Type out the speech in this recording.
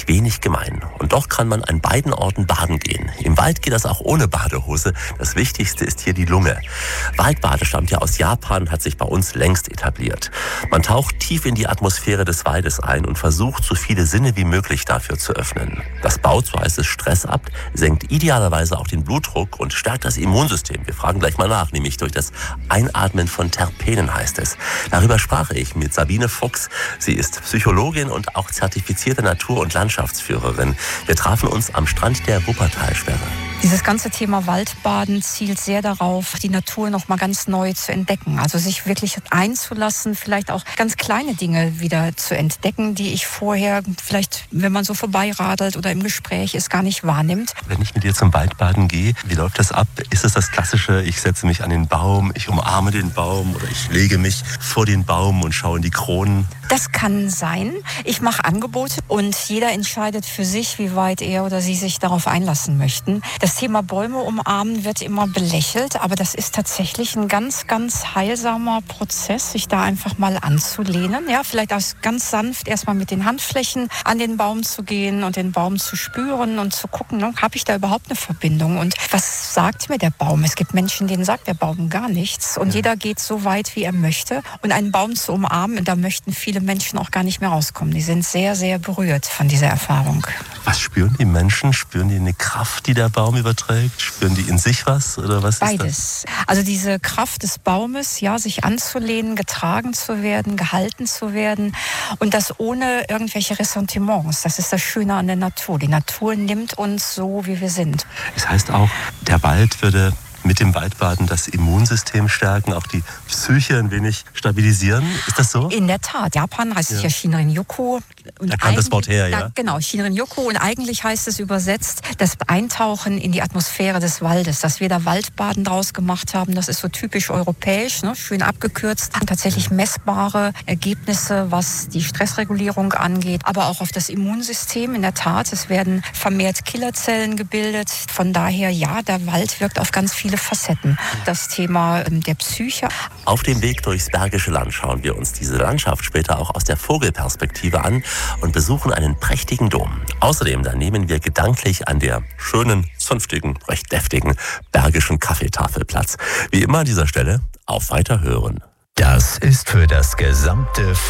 wenig gemein. Und doch kann man an beiden Orten baden gehen. Im Wald geht das auch ohne Badehose. Das Wichtigste ist hier die Lunge. Waldbade stammt ja aus Japan, hat sich bei uns längst etabliert. Man taucht tief in die Atmosphäre des Waldes ein und versucht, so viele Sinne wie möglich dafür zu öffnen. Das baut, so heißt es, Stress ab, senkt idealerweise auch den Blutdruck und stärkt das Immunsystem. Wir fragen gleich mal nach, nämlich durch das Einatmen von Terpenen heißt es. Darüber sprach ich mit Sabine Fuchs. Sie ist Psychologin und auch zertifizierte Natur- und Landschaftsführerin. Wir trafen uns am Strand der Wuppertalsperre. Dieses ganze Thema Waldbaden zielt sehr darauf, die Natur noch mal ganz neu zu entdecken. Also sich wirklich einzulassen, vielleicht auch ganz kleine Dinge wieder zu entdecken, die ich vorher vielleicht, wenn man so vorbeiradelt oder im Gespräch ist, gar nicht wahrnimmt. Wenn ich mit dir zum Waldbaden gehe, wie läuft das ab? Ist es das klassische, ich setze mich an den Baum, ich umarme den Baum oder ich lege mich vor den Baum und schaue in die Kronen? Das kann sein. Ich mache Angebote und jeder entscheidet für sich, wie weit er oder sie sich darauf einlassen möchten. Das Thema Bäume umarmen wird immer belächelt, aber das ist tatsächlich ein ganz, ganz heilsamer Prozess, sich da einfach mal anzulehnen. Ja, vielleicht auch ganz sanft erstmal mit den Handflächen an den Baum zu gehen und den Baum zu spüren und zu gucken, ne, habe ich da überhaupt eine Verbindung und was sagt mir der Baum? Es gibt Menschen, denen sagt der Baum gar nichts und jeder geht so weit, wie er möchte. Und einen Baum zu umarmen, da möchten viele Menschen auch gar nicht mehr rauskommen. Die sind sehr, sehr berührt von dieser Erfahrung. Was spüren die Menschen? Spüren die eine Kraft, die der Baum überträgt? Spüren die in sich was oder was Beides. Ist das? Also diese Kraft des Baumes, ja, sich anzulehnen, getragen zu werden, gehalten zu werden und das ohne irgendwelche Ressentiments. Das ist das Schöne an der Natur. Die Natur nimmt uns so, wie wir sind. Es heißt auch, der Wald würde mit dem Waldbaden das Immunsystem stärken, auch die Psyche ein wenig stabilisieren. Ist das so? In der Tat. Japan heißt es ja Shinrin-yoku. Da kam das Wort her, ja? Genau, Shinrin-yoku. Und eigentlich heißt es übersetzt, das Eintauchen in die Atmosphäre des Waldes. Dass wir da Waldbaden draus gemacht haben, das ist so typisch europäisch, ne? Schön abgekürzt. Tatsächlich messbare Ergebnisse, was die Stressregulierung angeht, aber auch auf das Immunsystem. In der Tat, es werden vermehrt Killerzellen gebildet. Von daher, ja, der Wald wirkt auf ganz viele Facetten. Das Thema der Psyche. Auf dem Weg durchs Bergische Land schauen wir uns diese Landschaft später auch aus der Vogelperspektive an und besuchen einen prächtigen Dom. Außerdem dann nehmen wir gedanklich an der schönen, zünftigen, recht deftigen Bergischen Kaffeetafel Platz. Wie immer an dieser Stelle auf Weiterhören. Das ist für das gesamte